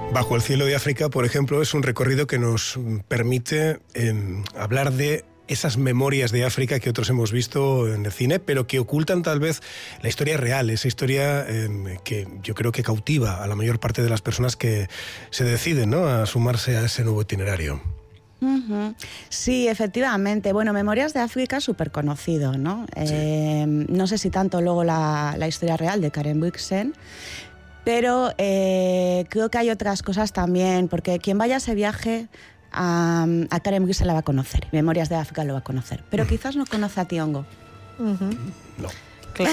Bajo el cielo de África, por ejemplo, es un recorrido que nos permite hablar de esas memorias de África que otros hemos visto en el cine, pero que ocultan tal vez la historia real, esa historia que yo creo que cautiva a la mayor parte de las personas que se deciden, ¿no?, a sumarse a ese nuevo itinerario. Uh-huh. Sí, efectivamente. Bueno, Memorias de África es súper conocido, ¿no? Sí. No sé si tanto luego la historia real de Karen Blixen, pero creo que hay otras cosas también, porque quien vaya a ese viaje a Karen Blixen la va a conocer, Memorias de África lo va a conocer, pero quizás no conoce a Tiongo. Uh-huh. No. Claro.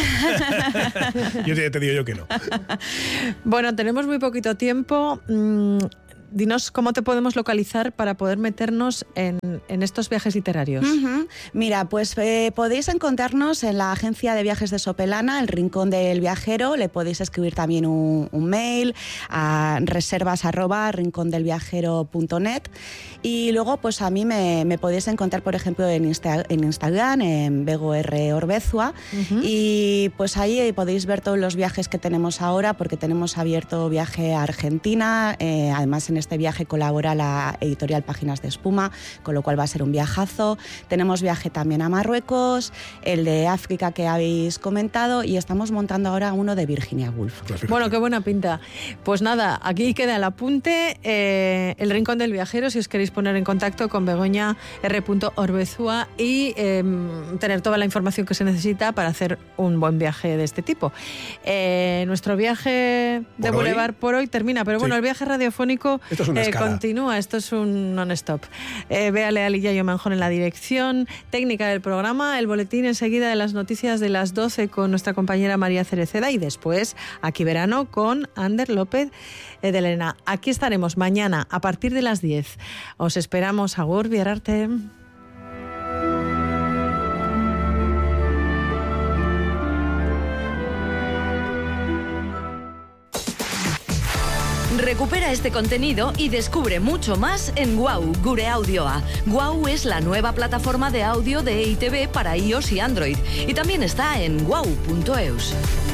Yo te digo yo que no. Bueno, tenemos muy poquito tiempo. Dinos cómo te podemos localizar para poder meternos en estos viajes literarios. Uh-huh. Mira, pues podéis encontrarnos en la agencia de viajes de Sopelana, El Rincón del Viajero. Le podéis escribir también un mail a reservas@rincondelviajero.net. Y luego, pues a mí me podéis encontrar, por ejemplo, en Instagram, en BegoROrbezua. Uh-huh. Y pues ahí podéis ver todos los viajes que tenemos ahora, porque tenemos abierto viaje a Argentina. Además, en este viaje colabora la editorial Páginas de Espuma, con lo cual va a ser un viajazo. Tenemos viaje también a Marruecos, el de África que habéis comentado, y estamos montando ahora uno de Virginia Woolf. Bueno, qué buena pinta. Pues nada, aquí queda el apunte, El Rincón del Viajero, si os queréis poner en contacto con Begoña R.Orbezua y tener toda la información que se necesita para hacer un buen viaje de este tipo. Nuestro viaje de Boulevard por hoy termina, pero bueno, sí, el viaje radiofónico continúa, esto es un non-stop. Véale a Lidia Manjón en la dirección técnica del programa, el boletín enseguida de las noticias de las 12 con nuestra compañera María Cereceda y después Aquí Verano con Ander López de Elena. Aquí estaremos mañana a partir de las 10. Os esperamos. Agur, Bierarte. Recupera este contenido y descubre mucho más en Guau, Gure Audioa. Guau es la nueva plataforma de audio de EITB para iOS y Android. Y también está en guau.eus.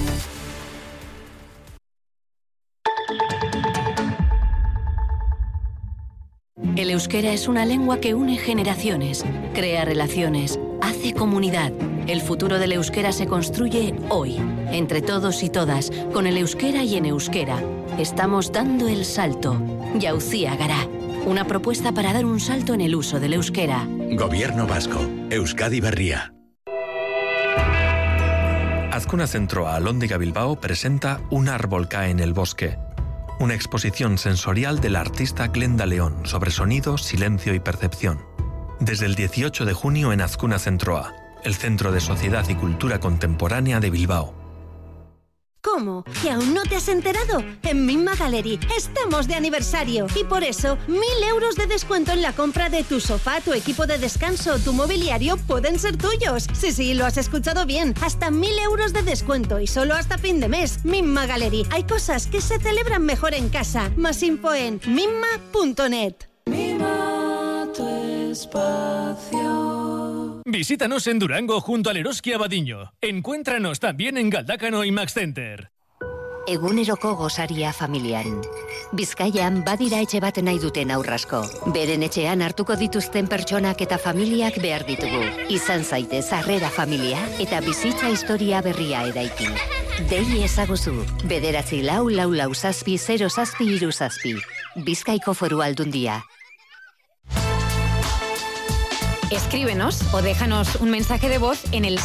El euskera es una lengua que une generaciones, crea relaciones, hace comunidad. El futuro del euskera se construye hoy, entre todos y todas, con el euskera y en euskera. Estamos dando el salto. Jauzia Gara, una propuesta para dar un salto en el uso del euskera. Gobierno vasco, Euskadi Berria. Azkuna Zentroa Alhóndiga Bilbao presenta Un árbol cae en el bosque. Una exposición sensorial del artista Glenda León sobre sonido, silencio y percepción. Desde el 18 de junio en Azkuna Zentroa, el Centro de Sociedad y Cultura Contemporánea de Bilbao. ¿Cómo? ¿Que aún no te has enterado? En Mimma Gallery estamos de aniversario y por eso 1.000 euros de descuento en la compra de tu sofá, tu equipo de descanso o tu mobiliario pueden ser tuyos. Sí, lo has escuchado bien. Hasta 1.000 euros de descuento y solo hasta fin de mes. Mimma Gallery. Hay cosas que se celebran mejor en casa. Más info en mimma.net. Mima tu espacio. Visítanos en Durango junto al Eroski Abadiño. Encuéntranos también en Galdácano y Max Center. Eguneroko gosaria familian. Bizkaian badira etxe bat nahi duten aurrasko. Beren etxean hartuko dituzten pertsonak eta familiak behar ditugu. Izan zaitez harrera familia eta bizitza historia berria eraiki. Dei ezaguzu. 944670737. Bizkaiko Foru Aldundia. Escríbenos o déjanos un mensaje de voz en el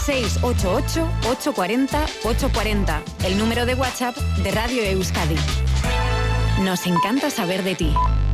688-840-840, el número de WhatsApp de Radio Euskadi. Nos encanta saber de ti.